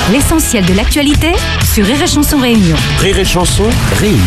L'essentiel de l'actualité sur Rire et Chanson Réunion. Rire et Chanson Réunion.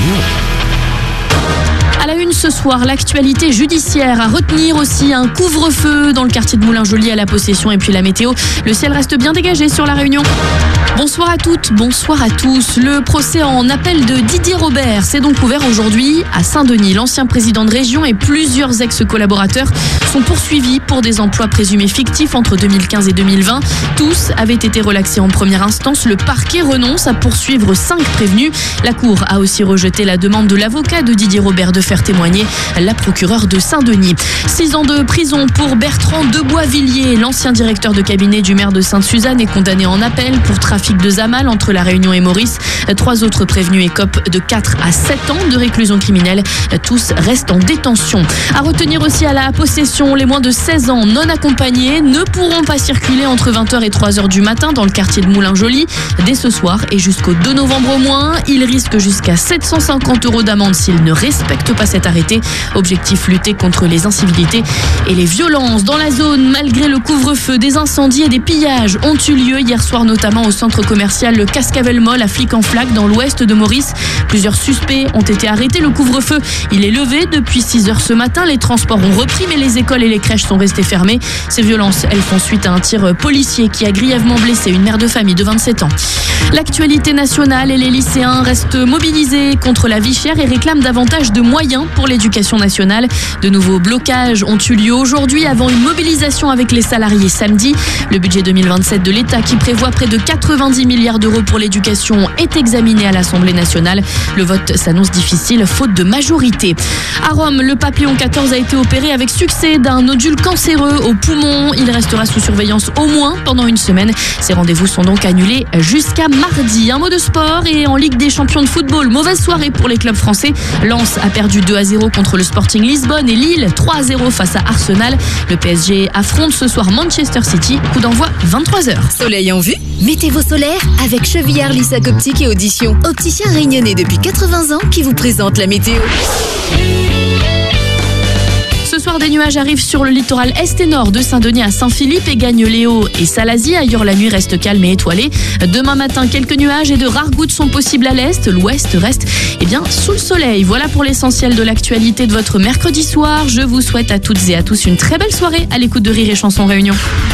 À la une ce soir, l'actualité judiciaire. À retenir aussi un couvre-feu dans le quartier de Moulins-Joly à La Possession. Et puis la météo, le ciel reste bien dégagé sur la Réunion. Bonsoir à toutes, bonsoir à tous. Le procès en appel de Didier Robert s'est donc ouvert aujourd'hui à Saint-Denis. L'ancien président de région et plusieurs ex-collaborateurs sont poursuivis pour des emplois présumés fictifs entre 2015 et 2020. Tous avaient été relaxés en première instance. Le parquet renonce à poursuivre 5 prévenus. La Cour a aussi rejeté la demande de l'avocat de Didier Robert de faire témoigner la procureure de Saint-Denis. 6 ans de prison pour Bertrand Debois-Villiers. L'ancien directeur de cabinet du maire de Sainte-Suzanne est condamné en appel pour trafic de Zamal entre La Réunion et Maurice. 3 autres prévenus écopent de 4 à 7 ans de réclusion criminelle. Tous restent en détention. À retenir aussi à La Possession, les moins de 16 ans non accompagnés ne pourront pas circuler entre 20h et 3h du matin dans le quartier de Moulins-Joly. Dès ce soir et jusqu'au 2 novembre au moins, ils risquent jusqu'à 750 € d'amende s'ils ne respectent pas cet arrêté. Objectif, lutter contre les incivilités et les violences dans la zone. Malgré le couvre-feu, des incendies et des pillages ont eu lieu hier soir, notamment au centre commercial Le Cascavel Mall à Flic-en-Flac dans l'ouest de Maurice. Plusieurs suspects ont été arrêtés. Le couvre-feu, il est levé depuis 6h ce matin. Les transports ont repris, mais les écoles et les crèches sont restées fermées. Ces violences, elles font suite à un tir policier qui a grièvement blessé une mère de famille de 27 ans. L'actualité nationale et les lycéens restent mobilisés contre la vie chère et réclament davantage de moyens pour l'éducation nationale. De nouveaux blocages ont eu lieu aujourd'hui avant une mobilisation avec les salariés samedi. Le budget 2027 de l'État, qui prévoit près de 90 milliards d'euros pour l'éducation, est examiné à l'Assemblée nationale. Le vote s'annonce difficile faute de majorité. À Rome, le pape Léon XIV a été opéré avec succès d'un nodule cancéreux au poumon. Il restera sous surveillance au moins pendant une semaine. Ces rendez-vous sont donc annulés jusqu'à mardi. Un mot de sport et en Ligue des champions de football, mauvaise soirée pour les clubs français. Lens a perdu 2-0 contre le Sporting Lisbonne et Lille 3-0 face à Arsenal. Le PSG affronte ce soir Manchester City. Coup d'envoi 23h. Soleil en vue? Mettez vos solaires avec Chevillard Lissac Optique et Audition. Opticien réunionnais depuis 80 ans qui vous présente la météo. Ce soir, des nuages arrivent sur le littoral est et nord de Saint-Denis à Saint-Philippe et gagnent Léo et Salazie. Ailleurs, la nuit reste calme et étoilée. Demain matin, quelques nuages et de rares gouttes sont possibles à l'est. L'ouest reste sous le soleil. Voilà pour l'essentiel de l'actualité de votre mercredi soir. Je vous souhaite à toutes et à tous une très belle soirée à l'écoute de Rire et Chanson Réunion.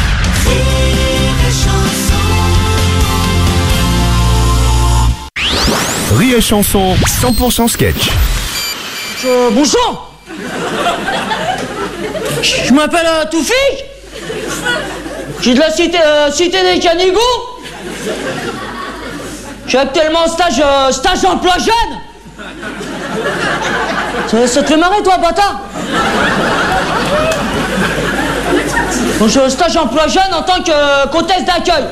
Rire et Chanson 100% sketch. Bonjour. Je m'appelle Toufik. Je suis de la cité des Canigous. Je suis actuellement en stage d'emploi jeune. Ça te fait marrer, toi, bâtard? Donc, je suis en stage d'emploi jeune en tant que qu'hôtesse d'accueil.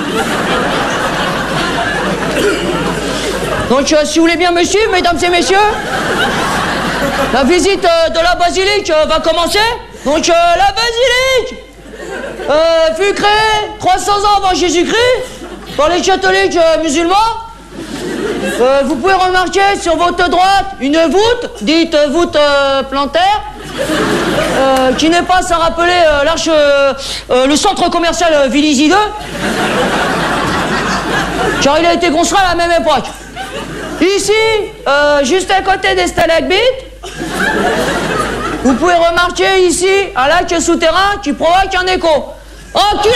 Donc, si vous voulez bien me suivre, mesdames et messieurs, la visite de la basilique va commencer. Donc, la basilique fut créée 300 ans avant Jésus-Christ par les catholiques musulmans. Vous pouvez remarquer sur votre droite une voûte, dite voûte plantaire, qui n'est pas sans rappeler le centre commercial Vélizy 2, car il a été construit à la même époque. Ici, juste à côté des stalagmites, vous pouvez remarquer ici un lac souterrain qui provoque un écho. Enculé!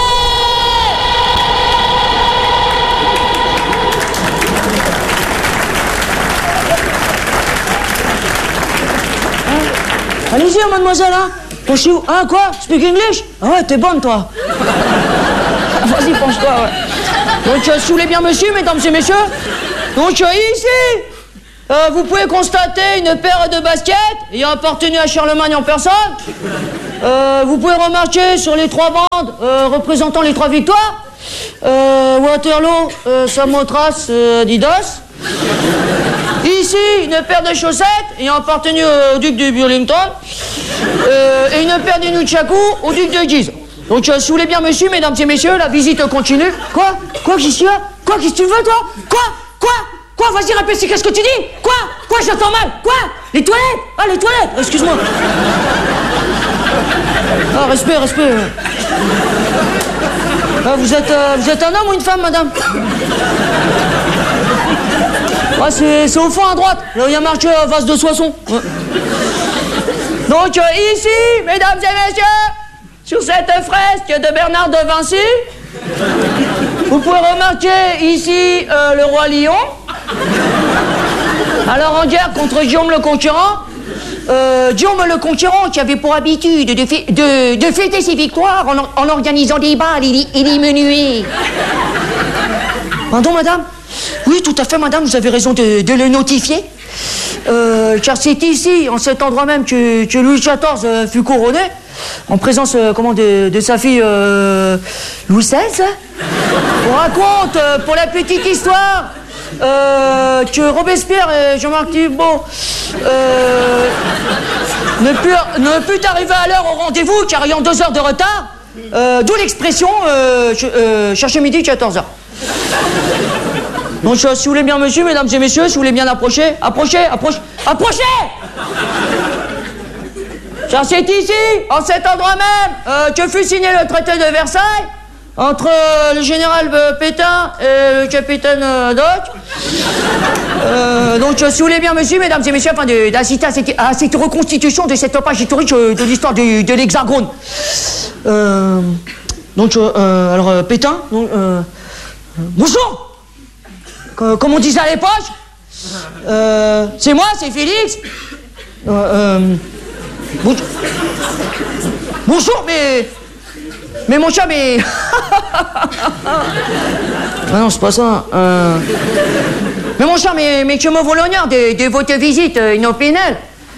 Allez-y, mademoiselle, hein. Penchez où? Ah, quoi? Speak English? Ah ouais, t'es bonne, toi. Vas-y, penche-toi, ouais. Donc, si vous voulez bien me suivre, mesdames et messieurs. Donc, ici, vous pouvez constater une paire de baskets ayant appartenu à Charlemagne en personne. Vous pouvez remarquer sur les 3 bandes représentant les 3 victoires. Waterloo, Samothrace, Didos. Ici, une paire de chaussettes ayant appartenu au duc de Burlington. Et une paire de nunchaku au duc de Guise. Donc, si vous voulez bien me suivre, mesdames et messieurs, la visite continue. Quoi? Qu'est-ce qu'il y a? Quoi? Qu'est-ce que tu veux, toi? Quoi? Vas-y, répète, qu'est-ce que tu dis? Quoi? J'entends mal. Quoi? Les toilettes? Ah, les toilettes. Excuse-moi. Ah, respect. Vous êtes un homme ou une femme, madame? Ah, c'est au fond à droite. Là, il y a marqué vase de Soissons. Ouais. Donc, ici, mesdames et messieurs, sur cette fresque de Bernard de Vinci, vous pouvez remarquer ici le roi Lion. Alors, en guerre contre Guillaume le Conquérant. Guillaume le Conquérant qui avait pour habitude de fêter ses victoires en organisant des bals et des menuets. Pardon, madame? Oui, tout à fait, madame, vous avez raison de le notifier. Car c'est ici, en cet endroit même, que Louis XIV fut couronné, en présence de sa fille Louis XVI. On raconte, pour la petite histoire, que Robespierre et Jean-Marc Thibault ne put arriver à l'heure au rendez-vous car ayant 2 heures de retard, d'où l'expression chercher midi 14h. Donc si vous voulez bien monsieur, mesdames et messieurs, si vous voulez bien approcher. Car c'est ici, en cet endroit même, que fut signé le traité de Versailles entre le général Pétain et le capitaine Doc. Donc, si vous voulez bien, monsieur, mesdames et messieurs, afin d'assister à cette reconstitution de cette page historique de l'histoire de l'Hexagone. Alors, Pétain, bonjour! Comme on disait à l'époque, c'est moi, c'est Félix. Bonjour, mais mon chat, mais... Ah non, c'est pas ça. Mais mon cher, mais que me vaut l'honneur de votre visite inopinelle.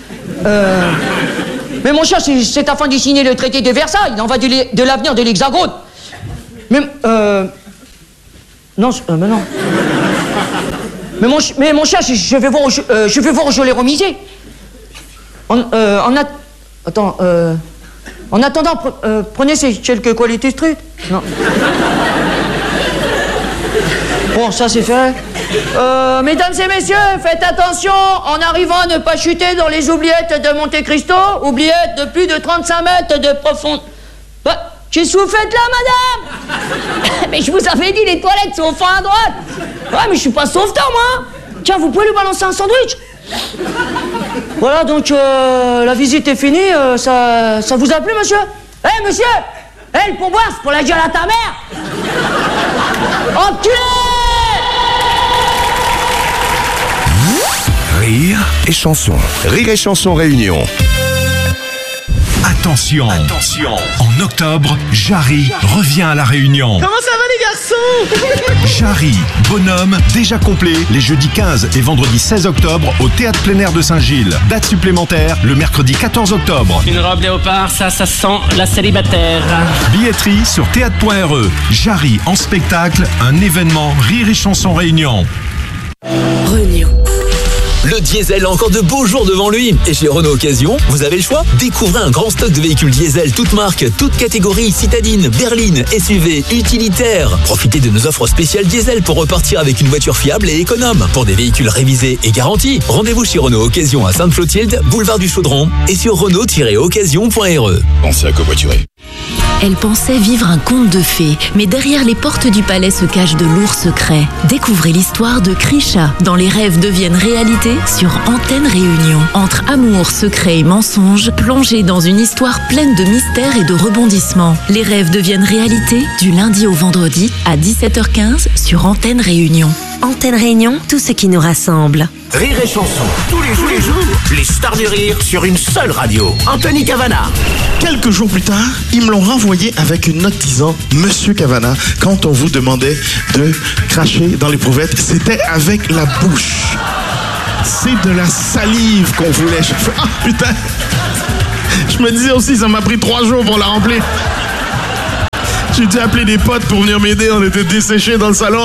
Mais mon cher, c'est afin de signer le traité de Versailles. Il en va de l'avenir de l'Hexagone. Mais, non, mais non. Mais mon cher, je vais voir où je l'ai remisé. En attendant, prenez ces quelques qualités trucs. Non. Bon, ça c'est fait. Mesdames et messieurs, faites attention en arrivant à ne pas chuter dans les oubliettes de Monte Cristo, oubliettes de plus de 35 mètres de profondeur. Qu'est-ce que vous faites là, madame? Mais je vous avais dit, les toilettes sont au fond à droite. Ouais, mais je suis pas sauveteur, moi. Tiens, vous pouvez lui balancer un sandwich? Voilà, donc la visite est finie. Ça vous a plu, monsieur? Eh, monsieur! Eh, le pourboire, c'est pour la gueule à ta mère! Enculé! Rire et chanson. Rire et chanson réunion. Attention, en octobre, Jarry revient à La Réunion. Comment ça va les garçons? Jarry, bonhomme, déjà complet, les jeudis 15 et vendredi 16 octobre au Théâtre plein air de Saint-Gilles. Date supplémentaire, le mercredi 14 octobre. Une robe léopard, ça sent la célibataire. Billetterie sur théâtre.re. Jarry en spectacle, un événement Rire et chanson Réunion. Réunion. Le diesel a encore de beaux jours devant lui. Et chez Renault Occasion, vous avez le choix. Découvrez un grand stock de véhicules diesel, toutes marques, toutes catégories, citadines, berlines, SUV, utilitaires. Profitez de nos offres spéciales diesel pour repartir avec une voiture fiable et économe. Pour des véhicules révisés et garantis, rendez-vous chez Renault Occasion à Sainte-Clotilde, boulevard du Chaudron et sur Renault-occasion.re. Pensez à covoiturer. Elle pensait vivre un conte de fées, mais derrière les portes du palais se cachent de lourds secrets. Découvrez l'histoire de Krisha dans Les rêves deviennent réalité sur Antenne Réunion. Entre amour, secret et mensonge, plongez dans une histoire pleine de mystères et de rebondissements. Les rêves deviennent réalité du lundi au vendredi à 17h15 sur Antenne Réunion. Antenne Réunion, tout ce qui nous rassemble. Rire et chanson. Tous les jours, les stars du rire sur une seule radio. Anthony Cavana. Quelques jours plus tard, ils me l'ont renvoyé avec une note disant « Monsieur Cavana, quand on vous demandait de cracher dans l'éprouvette, c'était avec la bouche. C'est de la salive qu'on voulait. » Je fais « Ah, putain !» Je me disais aussi, ça m'a pris 3 jours pour la remplir. J'ai dû appeler des potes pour venir m'aider, on était desséchés dans le salon.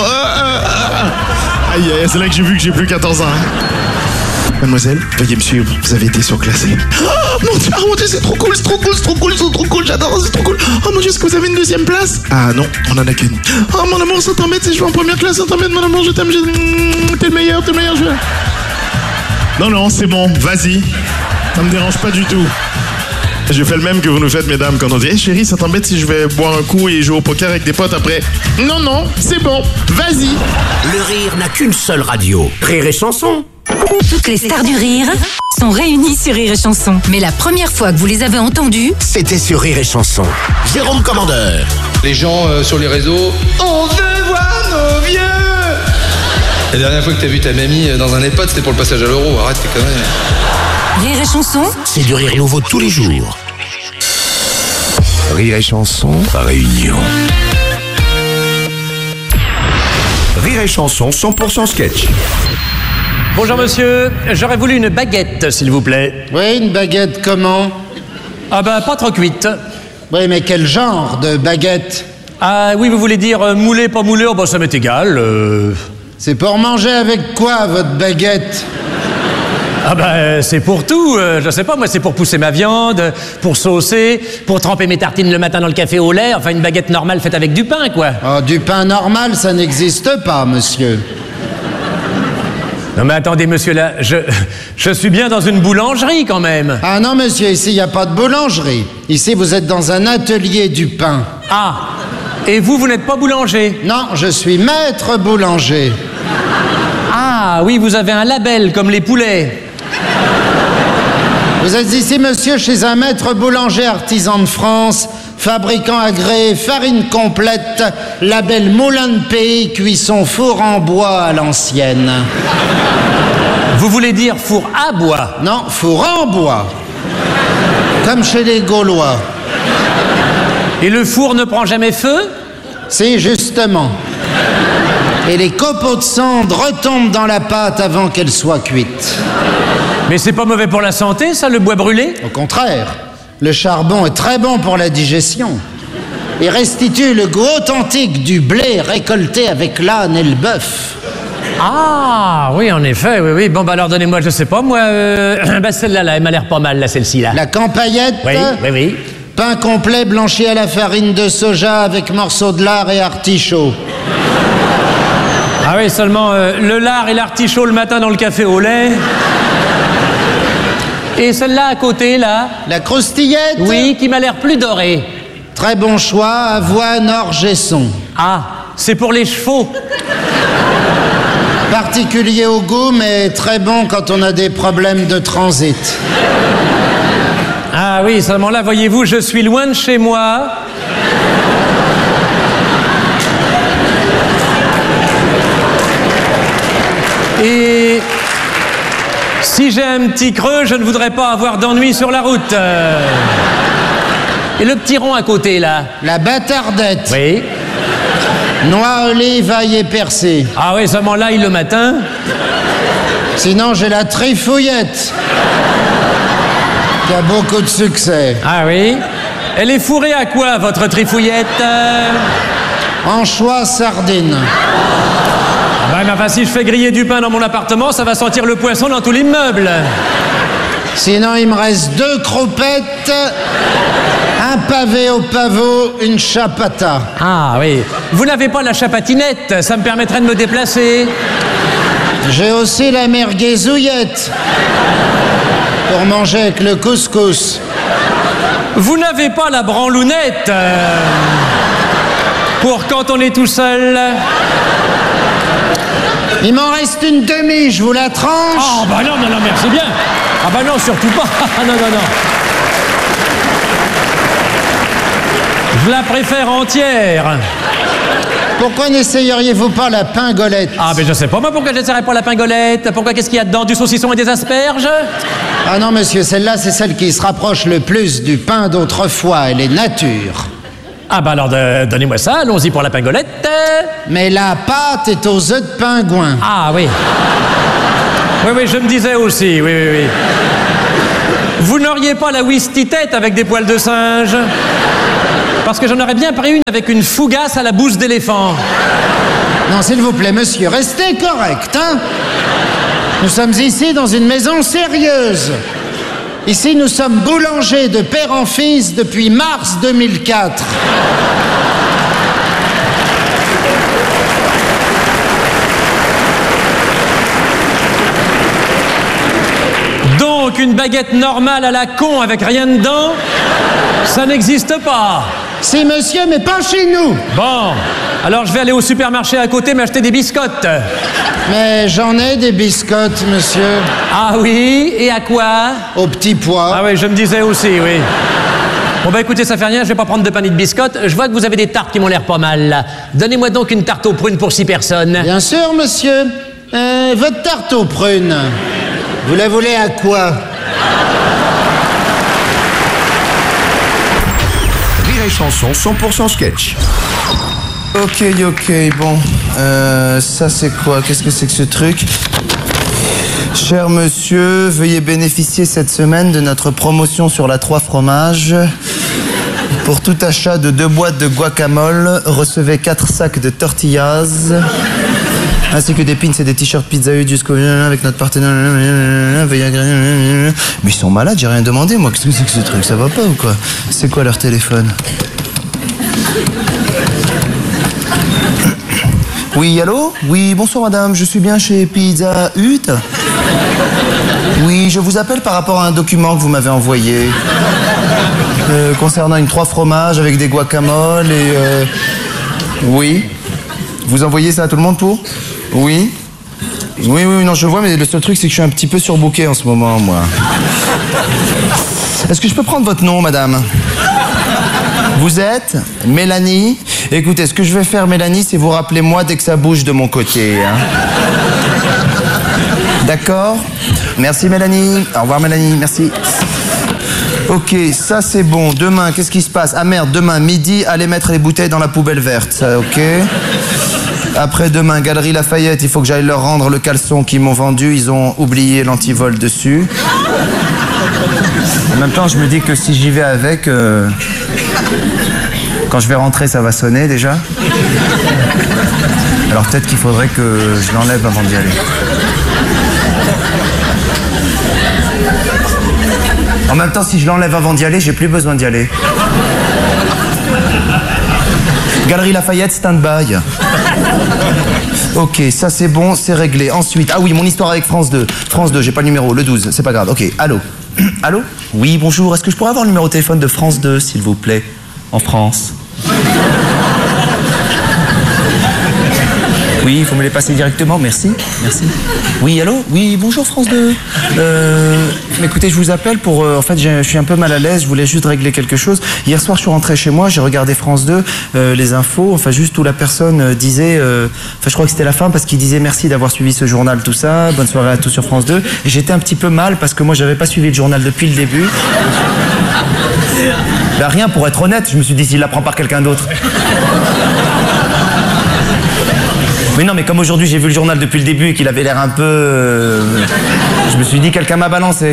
Aïe, c'est là que j'ai vu que j'ai plus 14 ans. Mademoiselle, veuillez me suivre, vous avez été surclassée. Oh mon Dieu, c'est trop cool, j'adore, c'est trop cool. Oh mon Dieu, est-ce que vous avez une deuxième place? Ah non, on en a qu'une. Oh mon amour, ça t'embête si je vais en première classe, ça t'embête mon amour, je t'aime, t'es le meilleur, je vais... Non, c'est bon, vas-y. Ça me dérange pas du tout. Je fais le même que vous nous faites, mesdames, quand on dit « Hey, chérie, ça t'embête si je vais boire un coup et jouer au poker avec des potes après? » Non, non, c'est bon, vas-y. Le rire n'a qu'une seule radio. Rire et chanson. Toutes les stars du rire sont réunies sur Rire et Chanson. Mais la première fois que vous les avez entendues, C'était sur Rire et chanson. Jérôme Commandeur. Les gens sur les réseaux, on veut voir nos vieux. La dernière fois que t'as vu ta mamie dans un EHPAD, c'était pour le passage à l'euro. Arrête tes conneries. Rire et Chanson, C'est du rire nouveau tous les jours. Rire et chanson, réunion. Rire et chanson 100% sketch. Bonjour monsieur, j'aurais voulu une baguette, s'il vous plaît. Oui, une baguette comment? Ah bah, pas trop cuite. Oui, mais quel genre de baguette? Ah oui, vous voulez dire moulé, pas moulé? Oh bah, ça m'est égal. C'est pour manger avec quoi, votre baguette? Ah bah, c'est pour tout. Je sais pas, moi, c'est pour pousser ma viande, pour saucer, pour tremper mes tartines le matin dans le café au lait. Enfin, une baguette normale faite avec du pain, quoi. Oh, du pain normal, ça n'existe pas, monsieur. Non mais attendez, monsieur, là, je suis bien dans une boulangerie, quand même. Ah non, monsieur, ici, il n'y a pas de boulangerie. Ici, vous êtes dans un atelier du pain. Ah, et vous n'êtes pas boulanger? Non, je suis maître boulanger. Ah, oui, vous avez un label, comme les poulets. Vous êtes ici, monsieur, chez un maître boulanger artisan de France, fabricant agréé, farine complète, label Moulin de Pays, cuisson four en bois à l'ancienne. Vous voulez dire four à bois? Non, four en bois. Comme chez les Gaulois. Et le four ne prend jamais feu? Si, justement. Et les copeaux de cendre retombent dans la pâte avant qu'elle soit cuite. Mais c'est pas mauvais pour la santé, ça, le bois brûlé? Au contraire, le charbon est très bon pour la digestion. Il restitue le goût authentique du blé récolté avec l'âne et le bœuf. Ah, oui, en effet, oui, oui. Bon, bah alors, donnez-moi, je sais pas, moi, bah celle-là, là, elle m'a l'air pas mal, là, celle-ci, là. La campaillette? Oui, oui, oui. Pain complet blanchi à la farine de soja avec morceaux de lard et artichaut. Ah oui, seulement le lard et l'artichaut le matin dans le café au lait. Et celle-là à côté, là? La croustillette? Oui, qui m'a l'air plus dorée. Très bon choix, avoine, orge et son. Ah, c'est pour les chevaux. Particulier au goût, mais très bon quand on a des problèmes de transit. Ah oui, seulement là, voyez-vous, je suis loin de chez moi. Et si j'ai un petit creux, je ne voudrais pas avoir d'ennui sur la route. Et le petit rond à côté, là? La bâtardette. Oui. Noix, olive, ail et persil. Ah oui, seulement l'ail le matin. Sinon, j'ai la trifouillette, qui a beaucoup de succès. Ah oui? Elle est fourrée à quoi, votre trifouillette? Anchois, sardines. Ouais, mais enfin, si je fais griller du pain dans mon appartement, ça va sentir le poisson dans tout l'immeuble. Sinon, il me reste 2 croupettes, un pavé au pavot, une chapata. Ah oui. Vous n'avez pas la chapatinette, ça me permettrait de me déplacer. J'ai aussi la merguezouillette, pour manger avec le couscous. Vous n'avez pas la branlounette, pour quand on est tout seul. Il m'en reste une demi, je vous la tranche. Oh, bah non, merci bien. Ah bah non, surtout pas. Non. Je la préfère entière. Pourquoi n'essayeriez-vous pas la pingolette? Ah, mais je sais pas, moi, pourquoi j'essaierais pas la pingolette? Pourquoi, qu'est-ce qu'il y a dedans? Du saucisson et des asperges? Ah non, monsieur, celle-là, c'est celle qui se rapproche le plus du pain d'autrefois. Elle est nature. Ah bah alors, donnez-moi ça, allons-y pour la pingolette. Mais la pâte est aux œufs de pingouin. Ah oui. Oui, je me disais aussi, oui. Vous n'auriez pas la Wistitette avec des poils de singe? Parce que j'en aurais bien pris une avec une fougasse à la bouche d'éléphant. Non, s'il vous plaît, monsieur, restez correct, hein? Nous sommes ici dans une maison sérieuse. Ici, nous sommes boulangers de père en fils depuis mars 2004. Donc, qu'une baguette normale à la con avec rien dedans, ça n'existe pas. Si, monsieur, mais pas chez nous. Bon, alors je vais aller au supermarché à côté m'acheter des biscottes. Mais j'en ai des biscottes, monsieur. Ah oui, et à quoi? Au petit pois. Ah oui, je me disais aussi, oui. Bon bah écoutez, ça fait rien, je vais pas prendre de panier de biscottes. Je vois que vous avez des tartes qui m'ont l'air pas mal, là. Donnez-moi donc une tarte aux prunes pour 6 personnes. Bien sûr, monsieur. Votre tarte aux prunes, vous la voulez à quoi? Rire et Chanson 100% sketch. Ok, bon. Ça c'est quoi? Qu'est-ce que c'est que ce truc? Cher monsieur, veuillez bénéficier cette semaine de notre promotion sur la 3 fromages. Pour tout achat de 2 boîtes de guacamole, recevez 4 sacs de tortillas, ainsi que des pins et des t-shirts Pizza Hut jusqu'au avec notre partenaire. Veuillez agréer. Mais ils sont malades, j'ai rien demandé moi. Qu'est-ce que c'est que ce truc? Ça va pas ou quoi? C'est quoi leur téléphone? Oui, allô? Oui, bonsoir madame, je suis bien chez Pizza Hut. Oui, je vous appelle par rapport à un document que vous m'avez envoyé. Concernant une 3 fromages avec des guacamoles et... Oui. Vous envoyez ça à tout le monde pour? Oui. Oui, non, je vois, mais le seul truc, c'est que je suis un petit peu surbooké en ce moment, moi. Est-ce que je peux prendre votre nom, madame? Vous êtes Mélanie? Écoutez, ce que je vais faire, Mélanie, c'est vous rappeler moi dès que ça bouge de mon côté. Hein. D'accord? Merci, Mélanie. Au revoir, Mélanie. Merci. Ok, ça c'est bon. Demain, qu'est-ce qui se passe? Ah merde, demain, midi, allez mettre les bouteilles dans la poubelle verte. Ça, ok? Après-demain, Galerie Lafayette, il faut que j'aille leur rendre le caleçon qu'ils m'ont vendu. Ils ont oublié l'antivol dessus. En même temps, je me dis que si j'y vais avec... Quand je vais rentrer, ça va sonner déjà. Alors peut-être qu'il faudrait que je l'enlève avant d'y aller. En même temps, si je l'enlève avant d'y aller, j'ai plus besoin d'y aller. Galerie Lafayette, stand-by. Ok, ça c'est bon, c'est réglé. Ensuite, ah oui, mon histoire avec France 2. France 2, j'ai pas le numéro, le 12, c'est pas grave. Ok, allô? Allô? Oui, bonjour, est-ce que je pourrais avoir le numéro de téléphone de France 2, s'il vous plaît? En France. Oui, il faut me les passer directement, merci, merci. Oui, allô? Oui, bonjour France 2. Écoutez, je vous appelle pour... en fait, je suis un peu mal à l'aise, je voulais juste régler quelque chose. Hier soir, je suis rentré chez moi, j'ai regardé France 2, les infos, enfin juste où la personne disait... Enfin, je crois que c'était la fin parce qu'il disait merci d'avoir suivi ce journal, tout ça, bonne soirée à tous sur France 2. Et j'étais un petit peu mal parce que moi, j'avais pas suivi le journal depuis le début. Ben rien, pour être honnête, je me suis dit s'il l'apprend par quelqu'un d'autre. Mais non, mais comme aujourd'hui j'ai vu le journal depuis le début et qu'il avait l'air un peu... je me suis dit quelqu'un m'a balancé.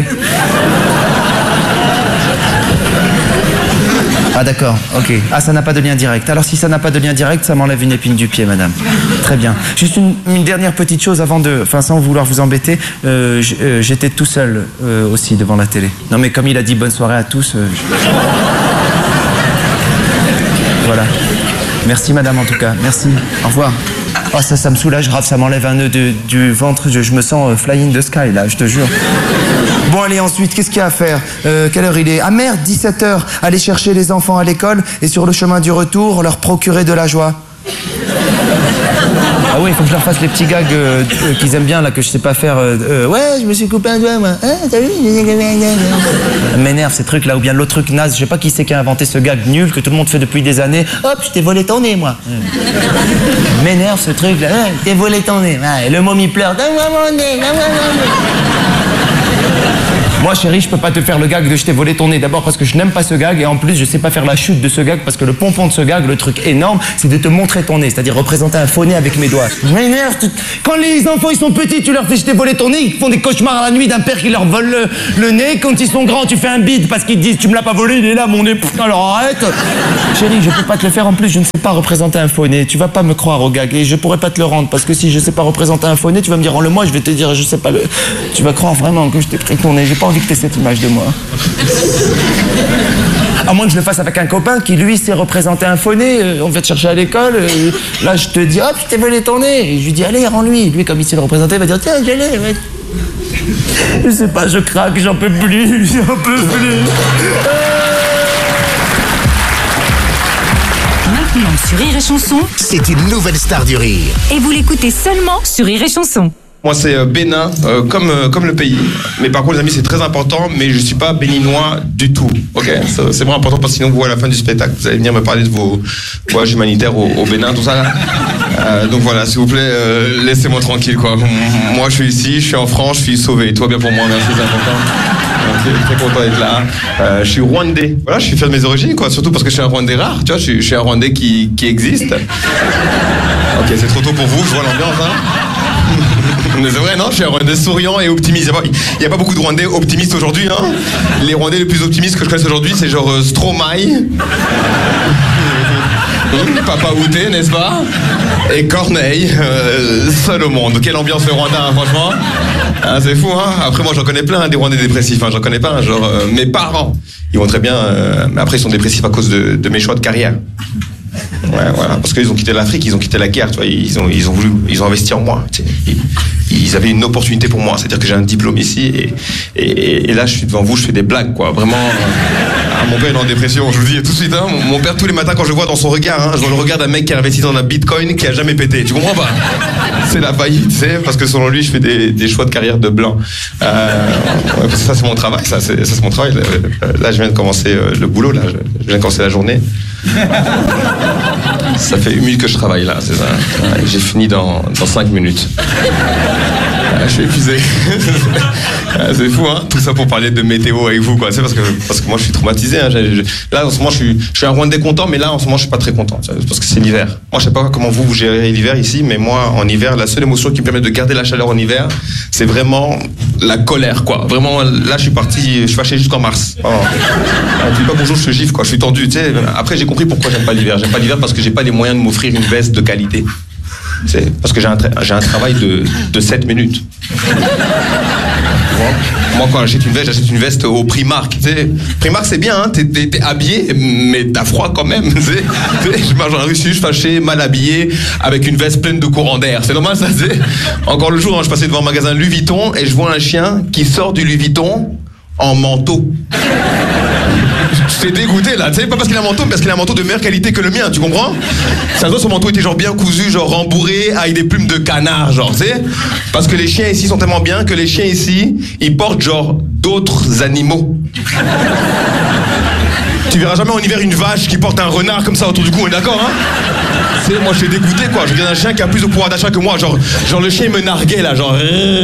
Ah d'accord, ok. Ah, ça n'a pas de lien direct. Alors si ça n'a pas de lien direct, ça m'enlève une épine du pied, madame. Très bien. Juste une dernière petite chose avant de... Enfin, sans vouloir vous embêter, j'étais tout seul aussi devant la télé. Non mais comme il a dit bonne soirée à tous... Voilà. Merci madame en tout cas, merci. Au revoir. Oh ça me soulage, grave, ça m'enlève un nœud du ventre, je me sens fly in the sky là, je te jure. Bon allez, ensuite, qu'est-ce qu'il y a à faire? Quelle heure il est? Ah merde, 17h, aller chercher les enfants à l'école et sur le chemin du retour, leur procurer de la joie. Ah oui, il faut que je leur fasse les petits gags qu'ils aiment bien là, que je sais pas faire. Ouais, je me suis coupé un doigt moi. Ah, t'as vu? Ça m'énerve ces trucs là, ou bien l'autre truc naze, je sais pas qui c'est qui a inventé ce gag nul que tout le monde fait depuis des années. Hop, je t'ai volé ton nez moi. M'énerve ce truc là, je t'ai volé ton nez. Ah, et le môme il pleure, donne-moi mon nez, donne-moi mon nez. Moi chérie, je peux pas te faire le gag de je t'ai volé ton nez, d'abord parce que je n'aime pas ce gag et en plus je sais pas faire la chute de ce gag parce que le pompon de ce gag, le truc énorme, c'est de te montrer ton nez, c'est-à-dire représenter un faux nez avec mes doigts. Je m'énerve. Quand les enfants ils sont petits, tu leur fais je t'ai volé ton nez, ils font des cauchemars à la nuit d'un père qui leur vole le nez. Quand ils sont grands, tu fais un bide parce qu'ils te disent tu me l'as pas volé, il est là mon nez. Alors arrête. Chérie, je peux pas te le faire en plus, je ne sais pas représenter un faux nez. Tu vas pas me croire au gag et je pourrais pas te le rendre parce que si je sais pas représenter un faux nez, tu vas me dire rends-le-moi, je vais te dire je sais pas le... Tu vas croire vraiment que je t'ai pris ton nez, j'ai pas envie que t'aies cette image de moi. À moins que je le fasse avec un copain qui lui sait représenter un faux nez, on va te chercher à l'école, là je te dis hop je t'ai volé ton nez, et je lui dis allez rends-lui, lui comme il sait le représenter il va dire tiens je l'ai, ouais. Je sais pas, je craque, j'en peux plus. Maintenant sur Rire et Chanson, C'est une nouvelle star du rire. et vous l'écoutez seulement sur Rire et Chanson. Moi, c'est Bénin, comme le pays. Mais par contre, les amis, c'est très important, mais je suis pas béninois du tout. Ok, c'est vraiment important parce que sinon, vous, à la fin du spectacle, vous allez venir me parler de vos voyages humanitaires au Bénin, tout ça là. Donc voilà, s'il vous plaît, laissez-moi tranquille, quoi. Moi, je suis ici, je suis en France, je suis sauvé. Tout va bien pour moi, merci, c'est important. Ok, très content d'être là. Je suis rwandais. Voilà, je suis fier de mes origines, quoi. Surtout parce que je suis un rwandais rare, tu vois. Je suis un rwandais qui existe. Ok, c'est trop tôt pour vous, je vois l'ambiance, hein. Mais c'est vrai, non, je suis un Rwandais souriant et optimiste. Il n'y a pas beaucoup de Rwandais optimistes aujourd'hui, hein. Les Rwandais les plus optimistes que je connaisse aujourd'hui, c'est genre Stromae, Papa Outé, n'est-ce pas? Et Corneille, seul au monde. Quelle ambiance le Rwanda, hein, franchement. Ah, c'est fou, hein. Après, moi, j'en connais plein, hein, des Rwandais dépressifs. Hein. J'en connais pas, hein, genre mes parents. Ils vont très bien, mais après, ils sont dépressifs à cause de mes choix de carrière. Ouais, voilà, parce qu'ils ont quitté l'Afrique, ils ont quitté la guerre, tu vois, ils ont investi en moi. Tu sais. Ils avaient une opportunité pour moi, c'est-à-dire que j'ai un diplôme ici et là je suis devant vous, je fais des blagues, quoi. Vraiment, mon père est en dépression, je vous dis tout de suite, hein, mon père tous les matins quand je le vois dans son regard, hein, je vois le regard d'un mec qui a investi dans un bitcoin qui a jamais pété, tu comprends pas? C'est la faillite, tu sais, parce que selon lui je fais des choix de carrière de blanc. Ouais, parce que ça c'est mon travail, ça c'est mon travail. Là je viens de commencer le boulot, là, je viens de commencer la journée. Ça fait 1 minute que je travaille là, c'est ça. J'ai fini dans 5 minutes. Je suis épuisé. C'est fou, hein. Tout ça pour parler de météo avec vous, quoi. C'est parce que moi je suis traumatisé. Hein. Là en ce moment je suis un Rwandais content, mais là en ce moment je suis pas très content parce que c'est l'hiver. Moi je sais pas comment vous gérez l'hiver ici, mais moi en hiver la seule émotion qui me permet de garder la chaleur en hiver, c'est vraiment la colère, quoi. Vraiment là je suis fâché jusqu'en mars. Oh. Tu dis pas bonjour, je te gifle, quoi. Je suis tendu, tu sais. Après j'ai compris pourquoi j'aime pas l'hiver. J'aime pas l'hiver parce que j'ai pas les moyens de m'offrir une veste de qualité. C'est parce que j'ai un travail de 7 minutes. Moi, quand j'achète une veste au Primark. Tu sais, Primark, c'est bien, hein, t'es habillé, mais t'as froid quand même. Je marche dans la rue, je suis fâché, mal habillé, avec une veste pleine de courant d'air. C'est normal, ça, c'est. Encore le jour, hein, je passais devant un magasin Louis Vuitton et je vois un chien qui sort du Louis Vuitton en manteau. J'étais dégoûté là, tu sais, pas parce qu'il a un manteau, mais parce qu'il a un manteau de meilleure qualité que le mien, tu comprends? Ça doit, son manteau était genre bien cousu, genre rembourré, avec des plumes de canard, genre, tu sais? Parce que les chiens ici sont tellement bien que les chiens ici, ils portent genre d'autres animaux. Tu verras jamais en hiver une vache qui porte un renard comme ça autour du cou, on est d'accord, hein? Moi je suis dégoûté, quoi. Je regarde un chien qui a plus de pouvoir d'achat que moi. Genre le chien il me narguait là, genre.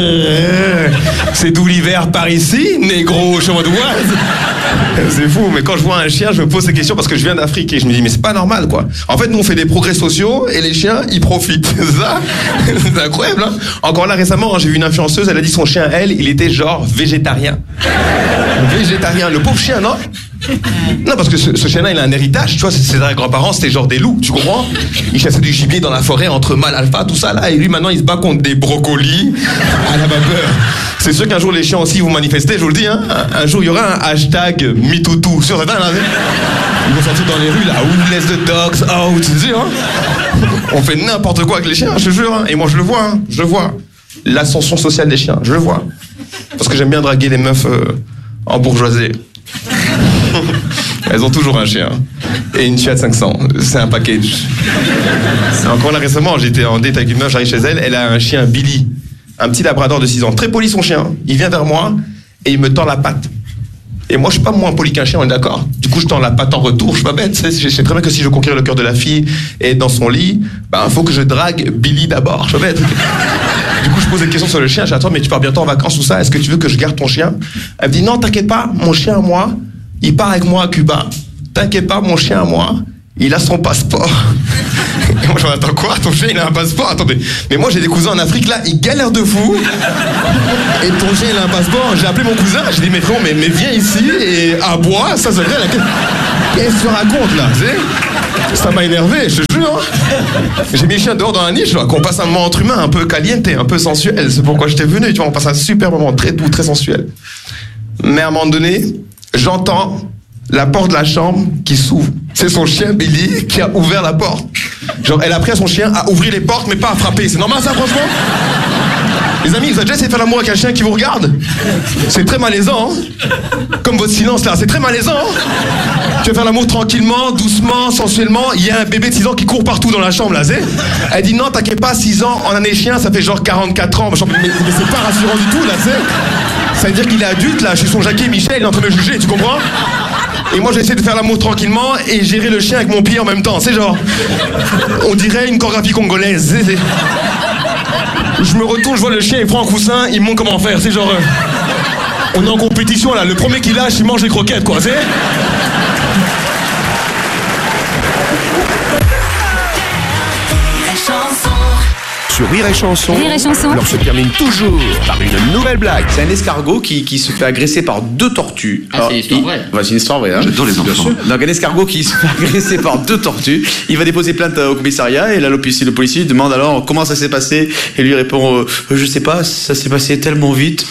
C'est d'où l'hiver par ici, négro, je suis en mode what? C'est fou, mais quand je vois un chien, je me pose ces questions parce que je viens d'Afrique et je me dis mais c'est pas normal, quoi. En fait nous on fait des progrès sociaux et les chiens ils profitent. C'est ça? C'est incroyable, hein. Encore là récemment, hein, j'ai vu une influenceuse, elle a dit son chien, il était genre végétarien. Végétarien, le pauvre chien, non? Non, parce que ce chien-là, il a un héritage, tu vois, ses grands-parents, c'était genre des loups, tu comprends? Il chassait du gibier dans la forêt entre mâles alpha, tout ça, là, et lui, maintenant, il se bat contre des brocolis à la vapeur. C'est sûr qu'un jour, les chiens aussi, vous manifestez, je vous le dis, hein. Un jour, il y aura un hashtag MeTooToo sur certains, là. Ils vont sortir dans les rues, là, où laisse the dogs out, tu sais, hein. On fait n'importe quoi avec les chiens, je te jure, hein. Et moi, je le vois, hein, je le vois. L'ascension sociale des chiens, je le vois. Parce que j'aime bien draguer les meufs en bourgeoisie. Elles ont toujours un chien et une Fiat 500, c'est un package. Encore là récemment, j'étais en date avec une meuf, j'arrive chez elle, elle a un chien Billy, un petit labrador de 6 ans, très poli son chien. Il vient vers moi et il me tend la patte. Et moi je suis pas moins poli qu'un chien, on est d'accord? Du coup je tends la patte en retour, je suis pas bête, je sais très bien que si je veux conquérir le cœur de la fille et être dans son lit, faut que je drague Billy d'abord, je suis pas bête. Du coup je pose des questions sur le chien, j'attends mais tu pars bientôt en vacances ou ça, est-ce que tu veux que je garde ton chien? Elle me dit non t'inquiète pas, mon chien à moi, il part avec moi à Cuba. T'inquiète pas, mon chien à moi, il a son passeport. Et moi, je me dis, attends quoi? Ton chien, il a un passeport? Attendez. Mais moi, j'ai des cousins en Afrique, là, ils galèrent de fou. Et ton chien, il a un passeport. J'ai appelé mon cousin, j'ai dit, mais frérot, mais viens ici et aboie, ça serait là. Qu'est-ce que tu racontes, là? Ça m'a énervé, je te jure. J'ai mis le chien dehors dans la niche, qu'on passe un moment entre humains, un peu caliente, un peu sensuel. C'est pourquoi j'étais venu, tu vois, on passe un super moment, très doux, très sensuel. Mais à un moment donné, j'entends la porte de la chambre qui s'ouvre. C'est son chien Billy qui a ouvert la porte. Genre, elle a pris à son chien à ouvrir les portes, mais pas à frapper. C'est normal ça, franchement? Les amis, vous avez déjà essayé de faire l'amour avec un chien qui vous regarde? C'est très malaisant, hein? Comme votre silence là, c'est très malaisant, hein? Tu veux faire l'amour tranquillement, doucement, sensuellement, il y a un bébé de 6 ans qui court partout dans la chambre là, c'est? Elle dit non, t'inquiète pas, 6 ans, en année chien, ça fait genre 44 ans. Mais c'est pas rassurant du tout là, c'est? Ça veut dire qu'il est adulte là, je suis son Jackie Michel, il est en train de me juger, tu comprends? Et moi j'essaie de faire l'amour tranquillement et gérer le chien avec mon pied en même temps, c'est genre... On dirait une chorégraphie congolaise, c'est... Je me retourne, je vois le chien, il prend un coussin, il me montre comment faire, c'est genre... On est en compétition là, le premier qui lâche, il mange les croquettes quoi, c'est... Sur Rire et Chanson, Rire et Chanson. l'heure se termine toujours par une nouvelle blague. C'est un escargot qui se fait agresser par 2 tortues. Ah, c'est une histoire vraie. Ouais, c'est une histoire vraie. Hein. J'adore les enfants. Donc un escargot qui se fait agresser par 2 tortues. Il va déposer plainte au commissariat et là le policier lui demande alors comment ça s'est passé et lui répond je sais pas, ça s'est passé tellement vite.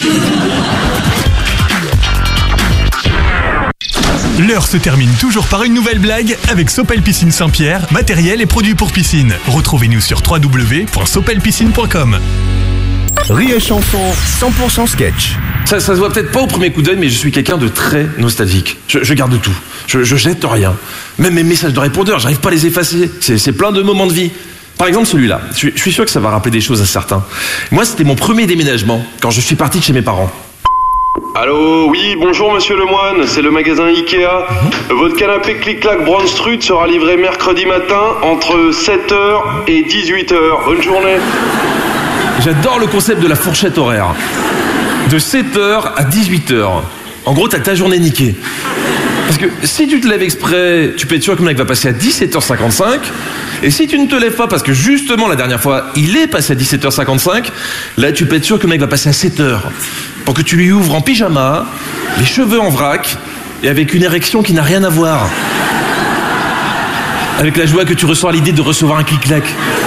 L'heure se termine toujours par une nouvelle blague avec Sopel Piscine Saint-Pierre, matériel et produits pour piscine. Retrouvez-nous sur www.sopelpiscine.com. Rire et Chanson, 100% sketch. Ça se voit peut-être pas au premier coup d'œil, mais je suis quelqu'un de très nostalgique. Je garde tout. Je jette rien. Même mes messages de répondeur, j'arrive pas à les effacer. C'est plein de moments de vie. Par exemple, celui-là. Je suis sûr que ça va rappeler des choses à certains. Moi, c'était mon premier déménagement, quand je suis parti de chez mes parents. Allô, oui, bonjour monsieur Lemoine, c'est le magasin Ikea. Votre canapé clic-clac Brandstrut sera livré mercredi matin entre 7h et 18h. Bonne journée. J'adore le concept de la fourchette horaire. De 7h à 18h. En gros, t'as ta journée niquée. Parce que si tu te lèves exprès, tu peux être sûr que le mec va passer à 17h55. Et si tu ne te lèves pas parce que justement la dernière fois, il est passé à 17h55, là tu peux être sûr que le mec va passer à 7h. Pour que tu lui ouvres en pyjama, les cheveux en vrac, et avec une érection qui n'a rien à voir. Avec la joie que tu ressens à l'idée de recevoir un clic-clac.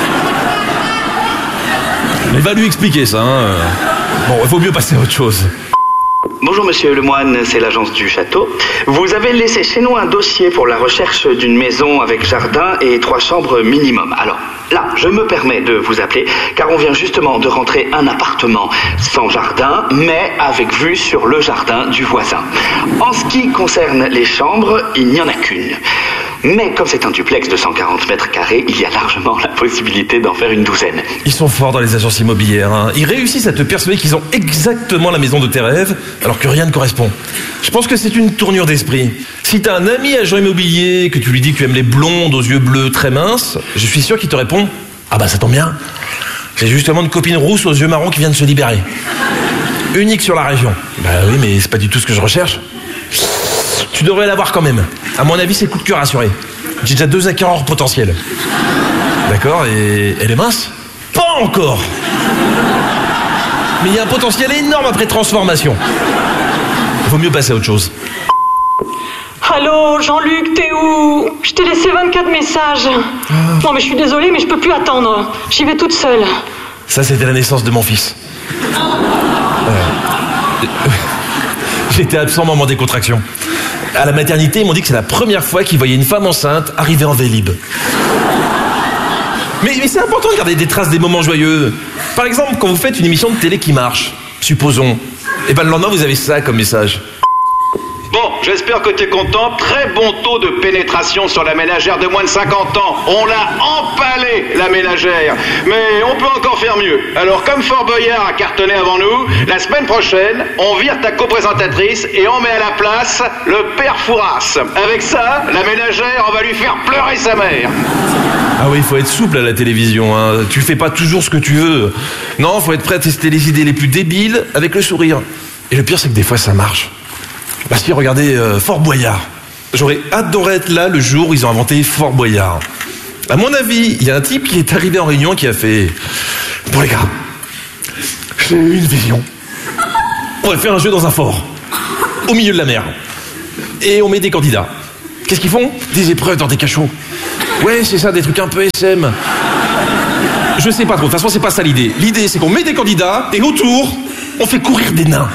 Mais va lui expliquer ça, hein. Bon, il vaut mieux passer à autre chose. Bonjour Monsieur Lemoine, c'est l'agence du château. Vous avez laissé chez nous un dossier pour la recherche d'une maison avec jardin et 3 chambres minimum. Alors là, je me permets de vous appeler car on vient justement de rentrer un appartement sans jardin mais avec vue sur le jardin du voisin. En ce qui concerne les chambres, il n'y en a qu'une. Mais comme c'est un duplex de 140 mètres carrés, il y a largement la possibilité d'en faire une douzaine. Ils sont forts dans les agences immobilières, hein. Ils réussissent à te persuader qu'ils ont exactement la maison de tes rêves, alors que rien ne correspond. Je pense que c'est une tournure d'esprit. Si t'as un ami agent immobilier, que tu lui dis que tu aimes les blondes aux yeux bleus très minces, je suis sûr qu'il te répond « Ah bah ça tombe bien, j'ai justement une copine rousse aux yeux marrons qui vient de se libérer. Unique sur la région. » Bah oui, mais c'est pas du tout ce que je recherche. Tu devrais l'avoir quand même. À mon avis, c'est coup de cœur assuré. J'ai déjà 2 acquéreurs potentiels. D'accord, et elle est mince? Pas encore. Mais il y a un potentiel énorme après transformation. Vaut mieux passer à autre chose. Allô, Jean-Luc, t'es où? Je t'ai laissé 24 messages. Non, mais je suis désolée, mais je peux plus attendre. J'y vais toute seule. Ça, c'était la naissance de mon fils. J'étais absent au moment des contractions. À la maternité, ils m'ont dit que c'est la première fois qu'ils voyaient une femme enceinte arriver en Vélib. Mais c'est important de garder des traces des moments joyeux. Par exemple, quand vous faites une émission de télé qui marche, supposons, et ben le lendemain, vous avez ça comme message. Bon, j'espère que t'es content. Très bon taux de pénétration sur la ménagère de moins de 50 ans. On l'a empalé, la ménagère. Mais on peut encore faire mieux. Alors, comme Fort Boyard a cartonné avant nous, la semaine prochaine, on vire ta coprésentatrice et on met à la place le père Fouras. Avec ça, la ménagère, on va lui faire pleurer sa mère. Ah oui, il faut être souple à la télévision, hein. Tu fais pas toujours ce que tu veux. Non, faut être prêt à tester les idées les plus débiles avec le sourire. Et le pire, c'est que des fois, ça marche. Bah si, regardez Fort Boyard. J'aurais adoré être là le jour où ils ont inventé Fort Boyard. À mon avis, il y a un type qui est arrivé en réunion qui a fait... Bon les gars, j'ai eu une vision. On va faire un jeu dans un fort, au milieu de la mer. Et on met des candidats. Qu'est-ce qu'ils font? Des épreuves dans des cachots. Ouais, c'est ça, des trucs un peu SM. Je sais pas trop, de toute façon c'est pas ça l'idée. L'idée c'est qu'on met des candidats et autour, on fait courir des nains.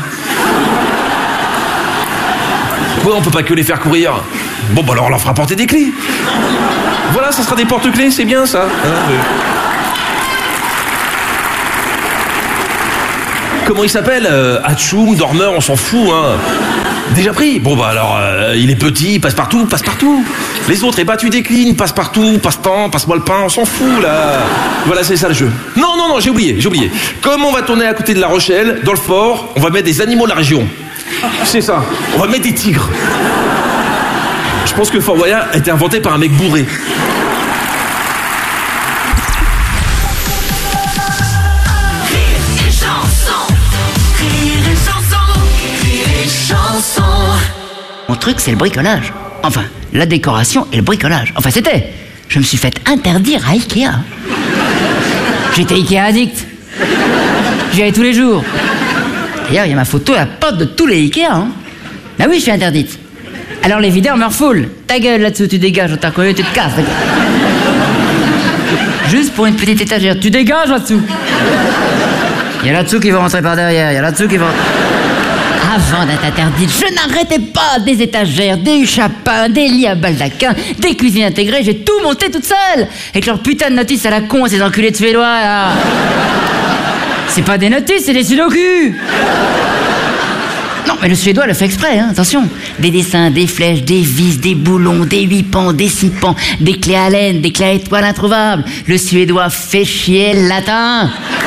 Ouais, on peut pas que les faire courir. Bon, bah alors on leur fera porter des clés. Voilà, ça sera des porte-clés, c'est bien ça. Comment il s'appelle Hatchoum, Dormeur, on s'en fout, hein. Déjà pris? Bon bah alors, il est petit, passe partout. Les autres, tu déclines, passe partout, passe-temps, passe-moi le pain, on s'en fout là. Voilà, c'est ça le jeu. Non, j'ai oublié. Comme on va tourner à côté de La Rochelle, dans le fort, on va mettre des animaux de la région. C'est ça, on va mettre des tigres. Je pense que Fort Boyard a été inventé par un mec bourré. Mon truc, c'est le bricolage. Enfin, la décoration et le bricolage. Enfin, c'était. Je me suis fait interdire à Ikea. J'étais Ikea addict. J'y allais tous les jours. D'ailleurs, il y a ma photo à la porte de tous les Ikea. Hein. Bah oui, je suis interdite. Alors les videurs me refoulent. Ta gueule là-dessous, tu dégages, on t'a reconnu, tu te casses. Juste pour une petite étagère, tu dégages là-dessous. Il y a là-dessous qui vont rentrer par derrière, Avant d'être interdite, je n'arrêtais pas des étagères, des chapins, des lits à baldaquin, des cuisines intégrées, j'ai tout monté toute seule. Avec leur putain de notice à la con, ces enculés de Suédois, là. C'est pas des notices, c'est des sudoku. Non, mais le Suédois le fait exprès, hein, attention. Des dessins, des flèches, des vis, des boulons, des 8 pans, des 6 pans, des clés à laine, des clés à étoiles introuvables. Le Suédois fait chier le latin.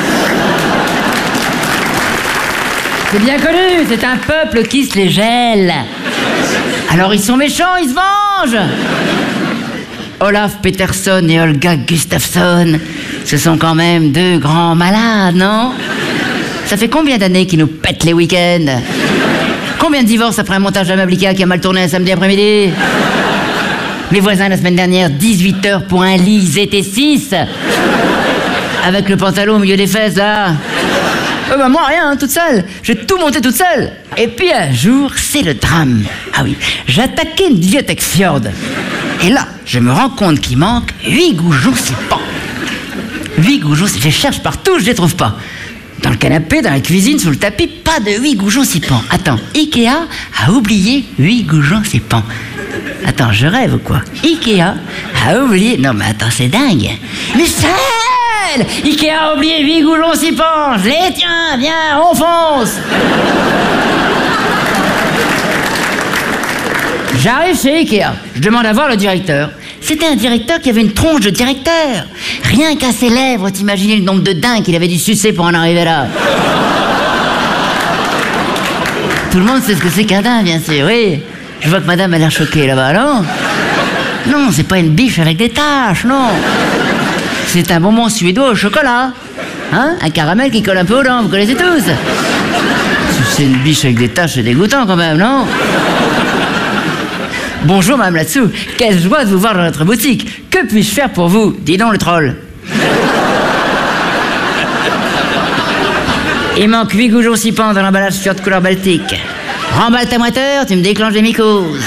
C'est bien connu, c'est un peuple qui se les gèle. Alors ils sont méchants, ils se vengent. Olaf Peterson et Olga Gustafsson, ce sont quand même deux grands malades, non? Ça fait combien d'années qu'ils nous pètent les week-ends? Combien de divorces après un montage de meuble Ikea qui a mal tourné un samedi après-midi? Mes voisins la semaine dernière, 18 heures pour un lit, ils étaient 6. Avec le pantalon au milieu des fesses, là. Bah moi rien, hein, toute seule. J'ai tout monté toute seule. Et puis un jour, c'est le drame. Ah oui, j'ai attaqué une bibliothèque Fjord. Et là, je me rends compte qu'il manque 8 goujons 6 pans. 8 goujons, je les cherche partout, je les trouve pas. Dans le canapé, dans la cuisine, sous le tapis, pas de 8 goujons 6 pans. Attends, Ikea a oublié 8 goujons 6 pans. Attends, je rêve ou quoi? Ikea a oublié... Non mais attends, c'est dingue. Michel! Ikea a oublié 8 goujons 6 pans. Je les tiens, viens, on fonce. J'arrive chez Ikea, je demande à voir le directeur. C'était un directeur qui avait une tronche de directeur. Rien qu'à ses lèvres, t'imaginais le nombre de dingues qu'il avait dû sucer pour en arriver là. Tout le monde sait ce que c'est qu'un dingue, bien sûr, oui. Je vois que madame a l'air choquée là-bas, non? Non, c'est pas une biche avec des taches, non. C'est un bonbon suédois au chocolat. Hein? Un caramel qui colle un peu aux dents, vous connaissez tous. Si c'est une biche avec des taches, c'est dégoûtant quand même, non? Bonjour madame là-dessous, quelle joie de vous voir dans notre boutique. Que puis-je faire pour vous? Dis donc le troll. Il manque 8 goujons 6 pans dans l'emballage Fjord couleur baltique. Remballe ta moiteur, tu me déclenches des mycoses.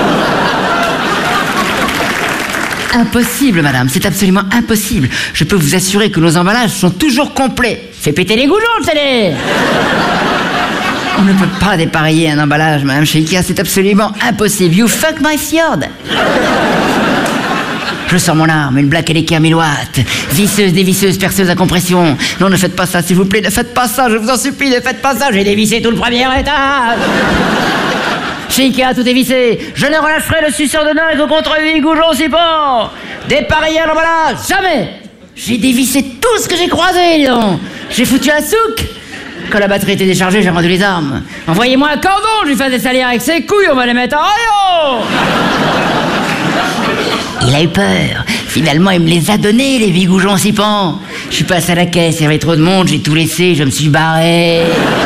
Impossible madame, c'est absolument impossible. Je peux vous assurer que nos emballages sont toujours complets. Fais péter les goujons, le télé. On ne peut pas dépareiller un emballage, madame, chez Ikea, c'est absolument impossible. You fuck my Fjord. Je sors mon arme, une Black Ikea 1000 watts. Visseuse, dévisseuse, perceuse à compression. Non, ne faites pas ça, s'il vous plaît, ne faites pas ça, je vous en supplie, ne faites pas ça. J'ai dévissé tout le premier étage. Chez Ikea, tout est vissé. Je ne relâcherai le suceur de nain que contre 8 goujons 6 pans. Dépareiller un emballage, jamais. J'ai dévissé tout ce que j'ai croisé, dis donc. J'ai foutu un souk. Quand la batterie était déchargée, j'ai rendu les armes. Envoyez-moi un cordon, je lui fais des salières avec ses couilles, on va les mettre en rayon. Il a eu peur. Finalement, il me les a donnés, les 8 goujons 6 pans. Je suis passé à la caisse, il y avait trop de monde, j'ai tout laissé, je me suis barré.